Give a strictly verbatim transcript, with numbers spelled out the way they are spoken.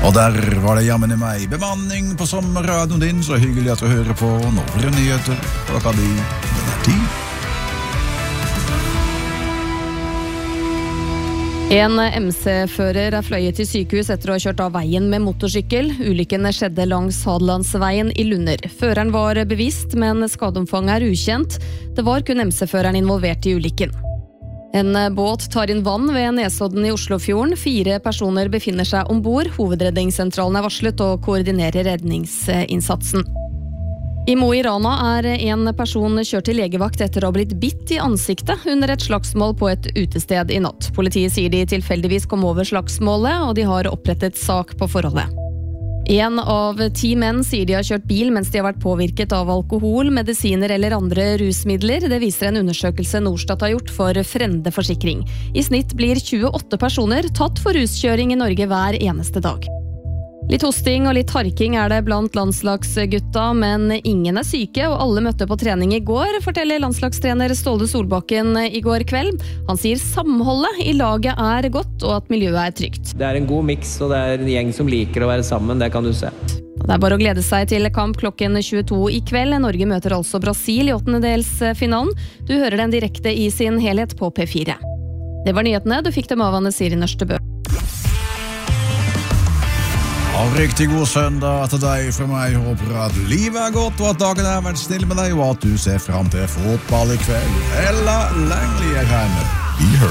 Og der var det jammen i meg bemanning på sommerradioen din, så hyggelig at du hører på Norge Nyheter. Klokka di, den er ti. En M C-fører er fløyet til sykehus etter å ha kjørt av veien med motorsykkel. Ulykken skjedde langs Hadelandsveien i Lunder. Føreren var bevisst, men skadeomfanget er ukjent. Det var kun M C-føreren involvert i ulykken. En båt tar inn vann ved Nesodden i Oslofjorden. Fire personer befinner seg ombord. Hovedredningssentralen er varslet og koordinerer redningsinnsatsen. I Mo i Rana er en person kjørt til legevakt etter å ha blitt bitt i ansiktet under et slagsmål på et utested i natt. Politiet sier de tilfeldigvis kom over slagsmålet, og de har opprettet sak på forholdet. En av ti menn sier de har kjørt bil mens de har vært påvirket av alkohol, medisiner eller andre rusmidler. Det viser en undersøkelse Norstat har gjort for Frende Forsikring. I snitt blir tjueåtte personer tatt for ruskjøring i Norge hver eneste dag. Litt hosting og litt harking er det blant landslagsgutta, men ingen er syke, og alle møtte på trening i går, forteller landslagstrener Ståle Solbakken i går kveld. Han sier samholdet i laget er godt, og at miljøet er trygt. Det er en god mix, og det er en gjeng som liker å være sammen, det kan du se. Det er bare å glede seg til kamp klokken tjueto i kveld. Norge møter altså Brasil i åttendedelsfinalen. Du hører den direkte i sin helhet på P fire. Det var nyhetene, du fikk dem av Anne Siri Nørstebø. Og riktig god søndag til deg fra meg. Håper at livet er godt, og at dagen har vært stille med deg, og at du ser frem til fotball i kveld. Ella Langley er hjemme. Vi hører.